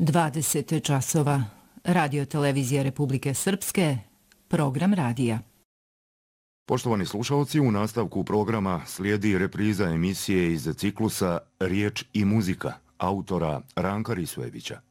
20 časova. Radio Televizija Republike Srpske, program radija. Poštovani slušalci, u nastavku programa slijedi repriza emisije iz ciklusa Riječ i muzika autora Ranka Risvojevića.